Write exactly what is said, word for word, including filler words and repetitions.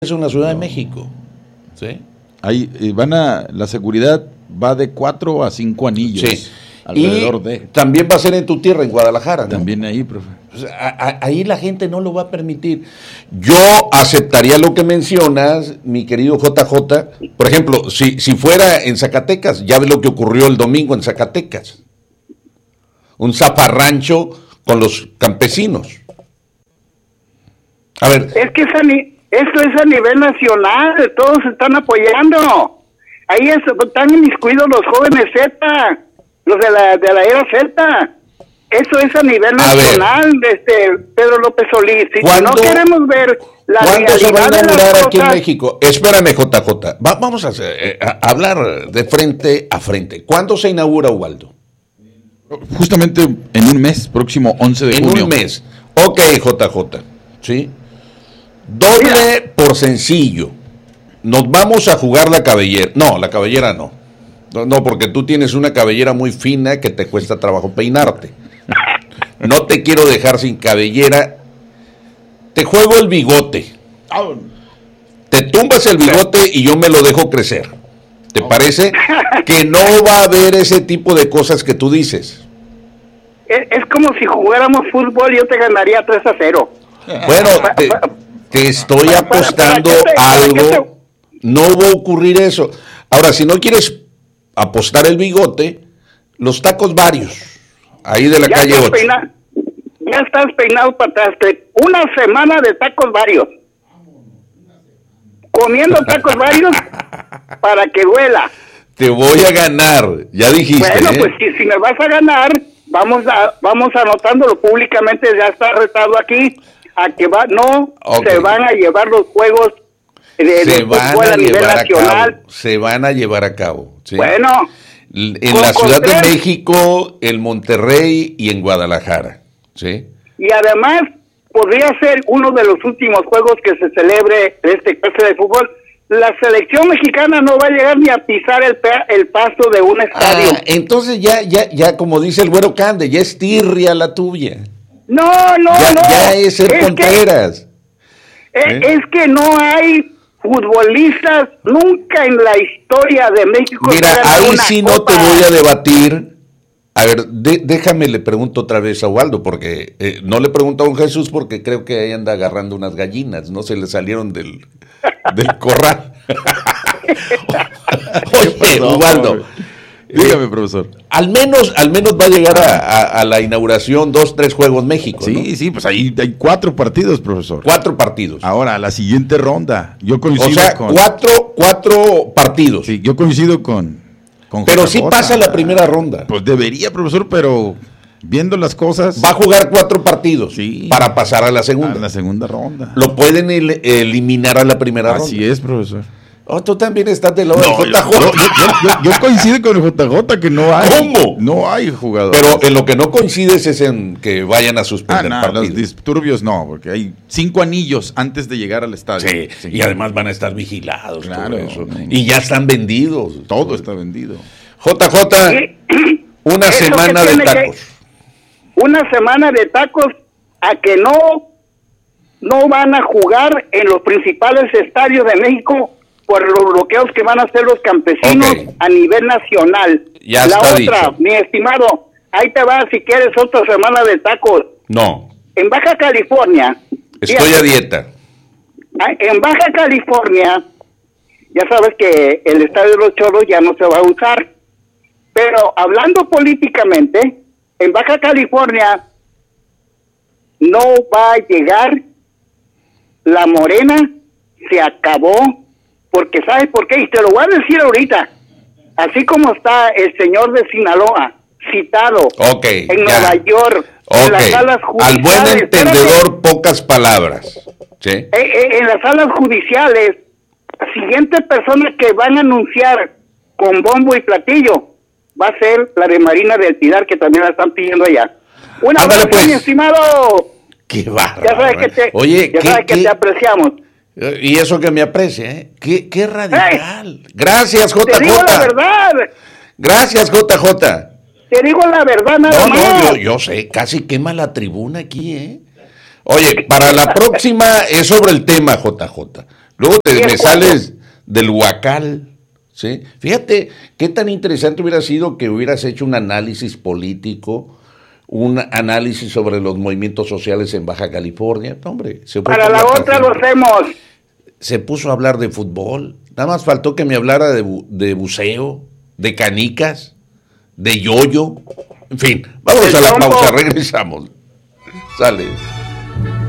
es una Ciudad de México, ¿sí? Ahí eh, van a, la seguridad va de cuatro a cinco anillos. Sí. Alrededor y de. También va a ser en tu tierra, en Guadalajara, ¿no? También ahí, profe. Pues a, a, ahí la gente no lo va a permitir. Yo aceptaría lo que mencionas, mi querido J J. Por ejemplo, si, si fuera en Zacatecas, ya ves lo que ocurrió el domingo en Zacatecas. Un zafarrancho con los campesinos. A ver. Es que es a ni, esto es a nivel nacional, todos están apoyando. Ahí es, están inmiscuidos los jóvenes Z, los de la, de la era Z. Eso es a nivel a nacional, este Pedro López Solís. Si no queremos ver la ¿cuándo se va a inaugurar aquí cosas? en México? Espérame, J J. Va, vamos a, hacer, eh, a hablar de frente a frente. ¿Cuándo se inaugura, Ubaldo? Justamente en un mes, próximo once de en junio. En un mes. Ok, J J. ¿Sí? Doble Mira. por sencillo. Nos vamos a jugar la cabellera. No, la cabellera no. No, no, porque tú tienes una cabellera muy fina que te cuesta trabajo peinarte. No te quiero dejar sin cabellera. Te juego el bigote. Te tumbas el bigote y yo me lo dejo crecer. ¿Te parece? Que no va a haber ese tipo de cosas que tú dices. Es, es como si jugáramos fútbol y yo te ganaría tres a cero. Bueno, te, te estoy apostando algo. No va a ocurrir eso. Ahora, si no quieres apostar el bigote, los tacos varios. Ahí de la ya calle ocho. Peina, ya estás peinado para atrás. Una semana de tacos varios. Comiendo tacos varios para que huela. Te voy a ganar, ya dijiste. Bueno, ¿eh? pues si, si me vas a ganar, vamos a vamos anotándolo públicamente, ya está retado aquí, a que va, no, okay. Se van a llevar los juegos de, de fútbol a, a nivel nacional. A cabo, se van a llevar a cabo. ¿sí? Bueno. En la Ciudad de México, en Monterrey y en Guadalajara, ¿sí? Y además, podría ser uno de los últimos juegos que se celebre este clase de fútbol. La selección mexicana no va a llegar ni a pisar el, el pasto de un estadio. Ah, entonces ya, ya, ya, como dice el Güero Cande, ya es tirria la tuya. No, no, ya, no. Ya es ser es Contreras. Que, ¿Eh? Es que no hay futbolistas nunca en la historia de México. Mira, ahí sí no te voy a debatir. A ver, de, déjame le pregunto otra vez a Ubaldo, porque eh, no le pregunto a don Jesús porque creo que ahí anda agarrando unas gallinas, no se le salieron del, del corral. Oye, Ubaldo, dígame, profesor. Al menos, al menos va a llegar a, a, a la inauguración dos, tres Juegos México, Sí, ¿no? sí, pues ahí hay cuatro partidos, profesor. Cuatro partidos. Ahora, la siguiente ronda. Yo coincido o sea, con... cuatro, cuatro partidos. Sí, yo coincido con... con pero sí pasa la primera ronda. Pues debería, profesor, pero viendo las cosas... Va a jugar cuatro partidos sí, para pasar a la segunda. A la segunda ronda. Lo pueden el, eliminar a la primera Así ronda. Así es, profesor. Oh, tú también estás del lado no, del J J. Yo, yo, yo, yo coincido con el J J que no hay. ¿Cómo? No hay jugadores. Pero en lo que no coincides es en que vayan a suspender ah, no, partidos. Los disturbios no, porque hay cinco anillos antes de llegar al estadio. Sí, sí. Y además van a estar vigilados. Claro. Todo eso. Y ya están vendidos. Todo está vendido. J J, una eso semana de tacos. Que, una semana de tacos a que no, no van a jugar en los principales estadios de México por los bloqueos que van a hacer los campesinos okay. a nivel nacional. Ya La está otra, dicho. Mi estimado, ahí te va si quieres otra semana de tacos. No. En Baja California. Estoy fíjate, a dieta. En Baja California, ya sabes que el estadio de los Cholos ya no se va a usar. Pero hablando políticamente, en Baja California no va a llegar la Morena, se acabó. Porque ¿sabes por qué? Y te lo voy a decir ahorita. Así como está el señor de Sinaloa citado okay, en ya. Nueva York, okay. en las salas judiciales. Al buen entendedor, espérate, pocas palabras. ¿Sí? En, en las salas judiciales, la siguiente persona que van a anunciar con bombo y platillo va a ser la de Marina del Pilar, que también la están pidiendo allá. Una vez, pues. Mi estimado. Qué bárbaro. Ya sabes que te, Oye, ya ¿qué, sabes que qué? te apreciamos. Y eso que me aprecia, ¿eh? Qué, qué radical. Hey, Gracias, J J. Te digo la verdad. Gracias, J J. Te digo la verdad, nada no, más. No, yo, yo sé, casi quema la tribuna aquí, ¿eh? Oye, para la próxima es sobre el tema, J J. Luego te, diez me juegos. sales del Huacal, ¿sí? Fíjate qué tan interesante hubiera sido que hubieras hecho un análisis político, un análisis sobre los movimientos sociales en Baja California. No, hombre, se fue Para por la otra tangente. lo hacemos. Se puso a hablar de fútbol. Nada más faltó que me hablara de, bu- de buceo, de canicas, de yoyo. En fin, vamos El a la trompo. pausa, regresamos. Sale.